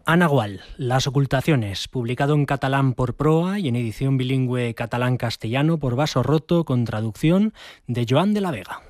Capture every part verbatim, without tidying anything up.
Ana Gual, Las ocultaciones, publicado en catalán por Proa y en edición bilingüe catalán-castellano por Vaso Roto, con traducción de Joan de la Vega.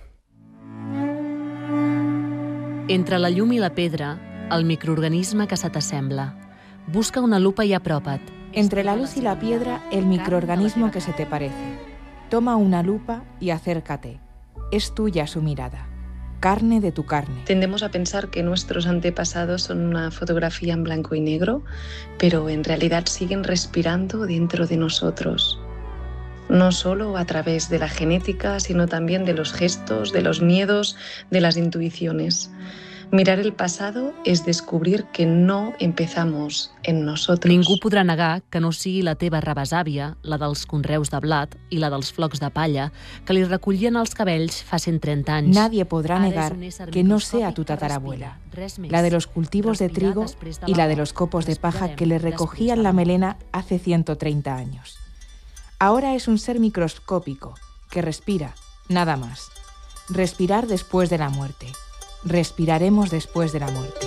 Entre la llum i la pedra, el microorganisme que se t'assembla. Busca una lupa y apropa't. Entre la luz y la piedra, el microorganismo que se te parece. Toma una lupa y acércate. Es tuya su mirada. Carne de tu carne. Tendemos a pensar que nuestros antepasados son una fotografía en blanco y negro, pero en realidad siguen respirando dentro de nosotros. No solo a través de la genética, sino también de los gestos, de los miedos, de las intuiciones. Mirar el pasado és descobrir que no empezamos en nosotros. Ningú podrà negar que no sigui la teva rebesàvia, la dels conreus de blat i la dels flocs de palla, que li recollien els cabells fa cent trenta anys. Nadie podrá negar que no sea tu tatarabuela, la de los cultivos de trigo y la de los copos de paja que le recogían la melena hace ciento treinta años. Ahora es un ser microscópico que respira, nada más. Respirar después de la muerte. Respiraremos después de la muerte.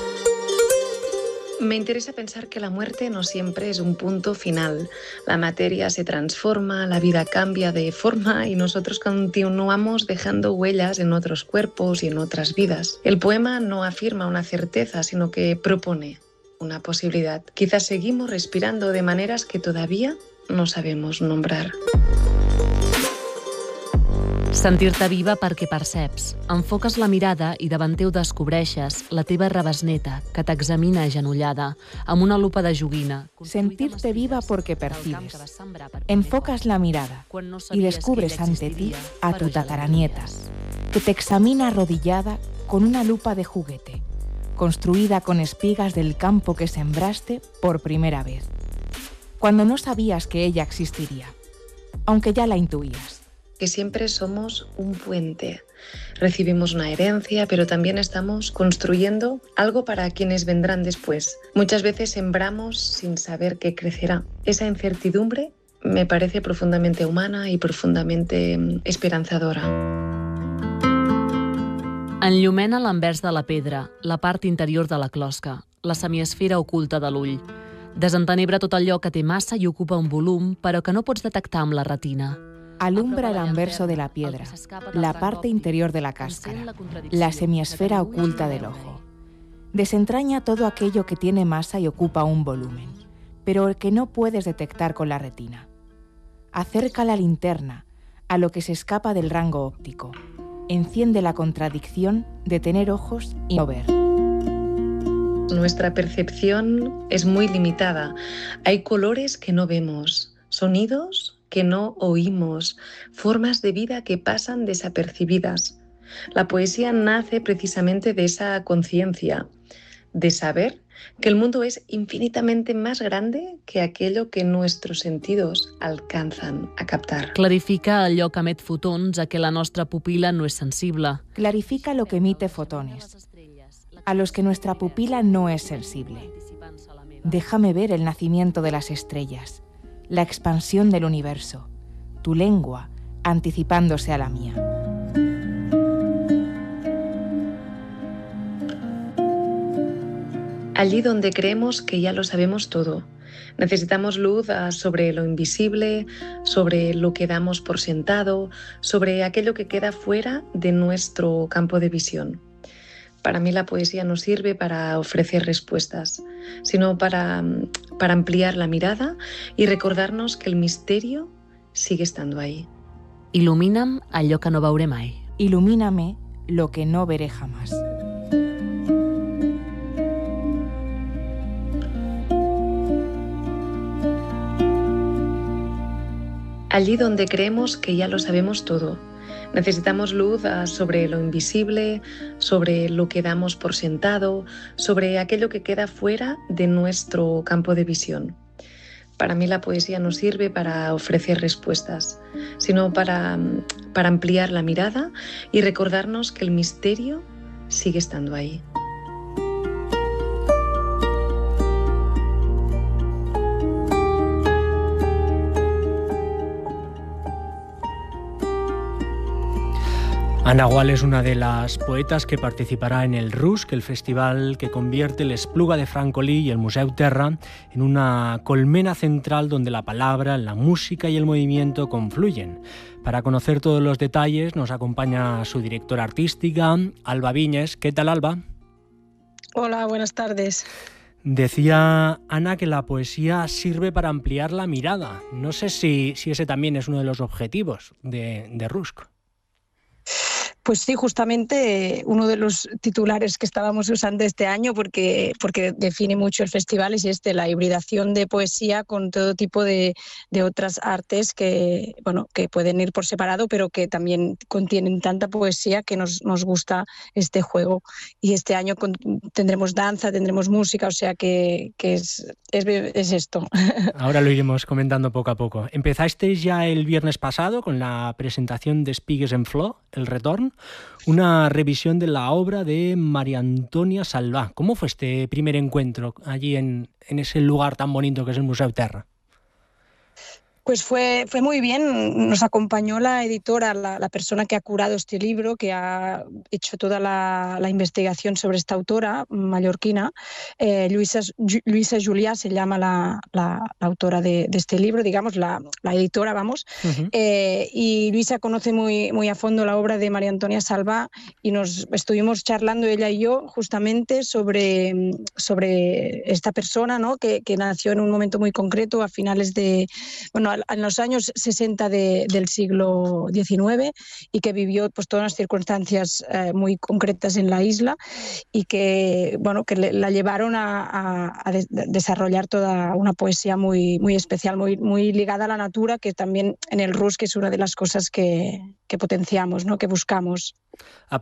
Me interesa pensar que la muerte no siempre es un punto final. La materia se transforma, la vida cambia de forma y nosotros continuamos dejando huellas en otros cuerpos y en otras vidas. El poema no afirma una certeza, sino que propone una posibilidad. Quizás seguimos respirando de maneras que todavía no sabemos nombrar. Sentir-te viva perquè perceps. Enfoques la mirada i davant teu descobreixes la teva rebesneta que t'examina agenollada amb una lupa de joguina. Sentirte viva porque percibes. Enfocas la mirada y descubres ante ti a tu tataranieta, que te examina arrodillada con una lupa de juguete, construida con espigas del campo que sembraste por primera vez, cuando no sabías que ella existiría, aunque ya la intuías. Que siempre somos un puente. Recibimos una herencia, pero también estamos construyendo algo para quienes vendrán después. Muchas veces sembramos sin saber qué crecerá. Esa incertidumbre me parece profundamente humana y profundamente esperanzadora. Enllumena l'anvers de la pedra, la part interior de la closca, la semiesfera oculta de l'ull. Desentenebra tot allò que té massa i ocupa un volum, però que no pots detectar amb la retina. Alumbra el anverso de la piedra, la parte interior de la cáscara, la semiesfera oculta del ojo. Desentraña todo aquello que tiene masa y ocupa un volumen, pero que no puedes detectar con la retina. Acerca la linterna a lo que se escapa del rango óptico. Enciende la contradicción de tener ojos y no ver. Nuestra percepción es muy limitada. Hay colores que no vemos, sonidos que no oímos, formas de vida que pasan desapercibidas. La poesía nace precisamente de esa conciencia, de saber que el mundo es infinitamente más grande que aquello que nuestros sentidos alcanzan a captar. Clarifica allò que emet fotons a que la nostra pupila no és sensible. Clarifica lo que emite fotones, a los que nuestra pupila no es sensible. Déjame ver el nacimiento de las estrellas, la expansión del universo, tu lengua anticipándose a la mía. Allí donde creemos que ya lo sabemos todo, necesitamos luz sobre lo invisible, sobre lo que damos por sentado, sobre aquello que queda fuera de nuestro campo de visión. Para mí la poesía no sirve para ofrecer respuestas, sino para, para ampliar la mirada y recordarnos que el misterio sigue estando ahí. Il·lumina'm allò que no veuré mai. Ilumíname lo que no veré jamás. Allí donde creemos que ya lo sabemos todo, necesitamos luz sobre lo invisible, sobre lo que damos por sentado, sobre aquello que queda fuera de nuestro campo de visión. Para mí la poesía no sirve para ofrecer respuestas, sino para, para ampliar la mirada y recordarnos que el misterio sigue estando ahí. Anna Gual es una de las poetas que participará en el Rusk, el festival que convierte l'Espluga de Francolí y el Museu Terra en una colmena central donde la palabra, la música y el movimiento confluyen. Para conocer todos los detalles nos acompaña su directora artística, Alba Viñes. ¿Qué tal, Alba? Hola, buenas tardes. Decía Ana que la poesía sirve para ampliar la mirada. No sé si, si ese también es uno de los objetivos de, de Rusk. Pues sí, justamente uno de los titulares que estábamos usando este año, porque, porque define mucho el festival, es este, la hibridación de poesía con todo tipo de, de otras artes que, bueno, que pueden ir por separado, pero que también contienen tanta poesía que nos, nos gusta este juego. Y este año con, tendremos danza, tendremos música, o sea que, que es, es, es esto. Ahora lo iremos comentando poco a poco. Empezasteis ya el viernes pasado con la presentación de Espigues en Flor, El Retorn, una revisión de la obra de María Antonia Salvá. ¿Cómo fue este primer encuentro allí en, en ese lugar tan bonito que es el Museu Terra? Pues fue, fue muy bien, nos acompañó la editora, la, la persona que ha curado este libro, que ha hecho toda la, la investigación sobre esta autora mallorquina. Eh, Luisa, Luisa Juliá se llama la, la, la autora de, de este libro, digamos, la, la editora, vamos. Uh-huh. eh, y Luisa conoce muy, muy a fondo la obra de María Antonia Salvá y nos estuvimos charlando ella y yo justamente sobre, sobre esta persona, ¿no? que, que nació en un momento muy concreto a finales de... bueno, en los años sesenta de, del siglo diecinueve y que vivió pues, todas las circunstancias eh, muy concretas en la isla y que, bueno, que le, la llevaron a, a, a de, desarrollar toda una poesía muy, muy especial, muy, muy ligada a la natura, que también en el Rusk es una de las cosas que, que potenciamos, ¿no? que buscamos.